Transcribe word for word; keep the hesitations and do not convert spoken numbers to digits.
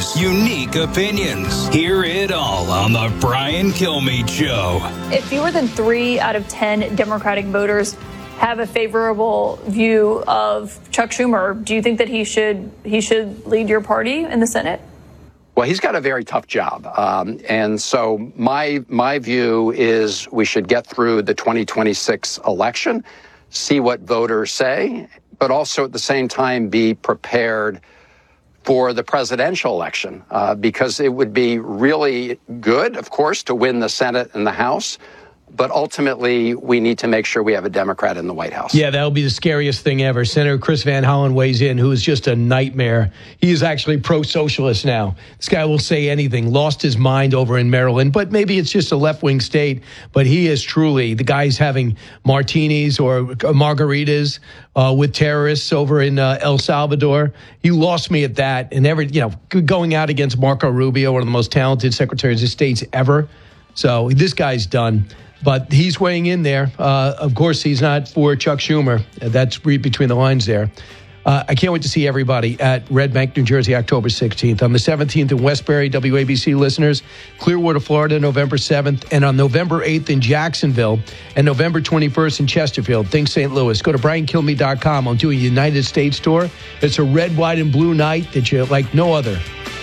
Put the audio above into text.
views, unique opinions. Hear it all on the Brian Kilmeade Show. If fewer than three out of ten Democratic voters have a favorable view of Chuck Schumer, do you think that he should he should lead your party in the Senate? Well, he's got a very tough job. Um, and so my my view is we should get through the twenty twenty-six election, see what voters say, but also at the same time be prepared for the presidential election, uh, because it would be really good, of course, to win the Senate and the House. But ultimately, we need to make sure we have a Democrat in the White House. Yeah, that'll be the scariest thing ever. Senator Chris Van Hollen weighs in, who is just a nightmare. He is actually pro-socialist now. This guy will say anything. Lost his mind over in Maryland, but maybe it's just a left-wing state. But he is truly, the guy's having martinis or margaritas uh, with terrorists over in uh, El Salvador. He lost me at that. And every, you know, going out against Marco Rubio, one of the most talented secretaries of states ever. So this guy's done. But he's weighing in there. Uh, of course, he's not for Chuck Schumer. That's read between the lines there. Uh, I can't wait to see everybody at Red Bank, New Jersey, October sixteenth. On the seventeenth in Westbury, W A B C listeners, Clearwater, Florida, November seventh. And on November eighth in Jacksonville and November twenty-first in Chesterfield. Think Saint Louis. Go to brian kilmeade dot com. I'm doing a United States tour. It's a red, white, and blue night that you like no other.